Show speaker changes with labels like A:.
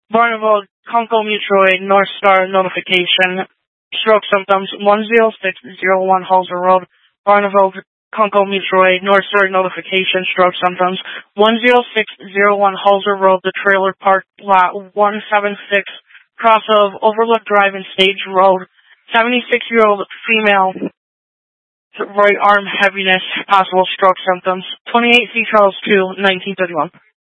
A: Barneveld, Conco Mutual Aid, North Star notification, stroke symptoms, 10601 Halser Road, Barneveld, Conco Mutual Aid, North Star notification, stroke symptoms, 10601 Halser Road, the trailer park lot 176, cross of Overlook Drive and Stage Road, 76-year-old female, right arm heaviness, possible stroke symptoms, 28 C. Charles 2, 1931.